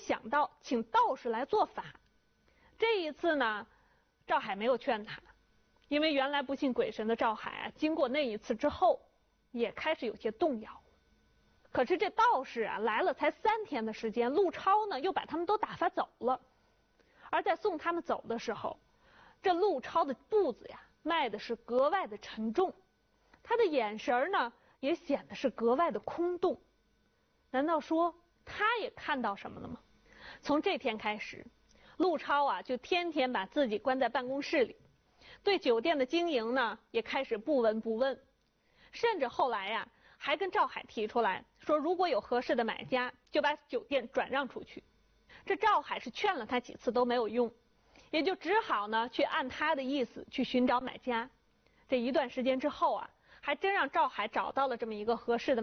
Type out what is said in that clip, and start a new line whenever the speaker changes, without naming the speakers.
想到请道士来做法。这一次呢，赵海没有劝他，因为原来不信鬼神的赵海啊，经过那一次之后，也开始有些动摇。可是这道士啊来了才3天的时间，陆超呢又把他们都打发走了。而在送他们走的时候，这陆超的步子呀迈的是格外的沉重，他的眼神呢也显得是格外的空洞。难道说他也看到什么了吗？从这天开始，陆超啊就天天把自己关在办公室里，对酒店的经营呢也开始不闻不问，甚至后来呀还跟赵海提出来说，如果有合适的买家就把酒店转让出去。这赵海是劝了他几次都没有用，也就只好呢去按他的意思去寻找买家。这一段时间之后啊，还真让赵海找到了这么一个合适的